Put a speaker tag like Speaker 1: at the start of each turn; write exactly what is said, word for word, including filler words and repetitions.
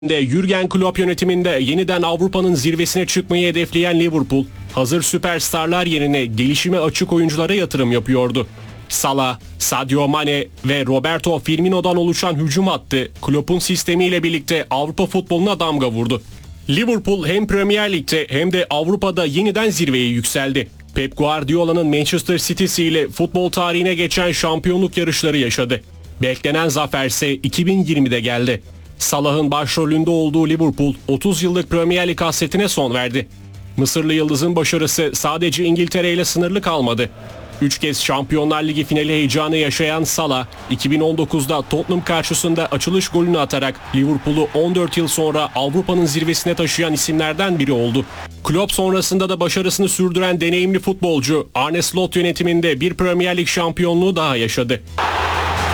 Speaker 1: de Jürgen Klopp yönetiminde yeniden Avrupa'nın zirvesine çıkmayı hedefleyen Liverpool, hazır süperstarlar yerine gelişime açık oyunculara yatırım yapıyordu. Salah, Sadio Mane ve Roberto Firmino'dan oluşan hücum hattı Klopp'un sistemiyle birlikte Avrupa futboluna damga vurdu. Liverpool hem Premier Lig'de hem de Avrupa'da yeniden zirveye yükseldi. Pep Guardiola'nın Manchester City'si ile futbol tarihine geçen şampiyonluk yarışları yaşadı. Beklenen zafer ise iki bin yirmide geldi. Salah'ın başrolünde olduğu Liverpool otuz yıllık Premier Lig hasretine son verdi. Mısırlı yıldızın başarısı sadece İngiltere ile sınırlı kalmadı. Üç kez Şampiyonlar Ligi finali heyecanı yaşayan Salah, iki bin on dokuzda Tottenham karşısında açılış golünü atarak Liverpool'u on dört yıl sonra Avrupa'nın zirvesine taşıyan isimlerden biri oldu. Klopp sonrasında da başarısını sürdüren deneyimli futbolcu Arne Slot yönetiminde bir Premier Lig şampiyonluğu daha yaşadı.